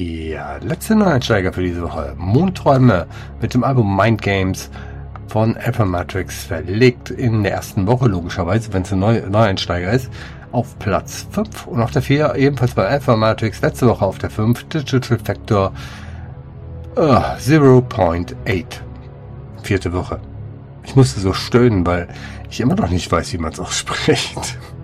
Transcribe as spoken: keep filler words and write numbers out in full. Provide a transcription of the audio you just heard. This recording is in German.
Ja, letzte Neueinsteiger für diese Woche. Mondträume mit dem Album Mind Games von Alpha Matrix, verlegt in der ersten Woche, logischerweise, wenn es ein Neu Neueinsteiger ist, auf Platz fünf. Und auf der vier, ebenfalls bei Alpha Matrix, letzte Woche auf der fünf, Digital Factor uh, null Komma acht. Vierte Woche. Ich musste so stöhnen, weil ich immer noch nicht weiß, wie man es ausspricht.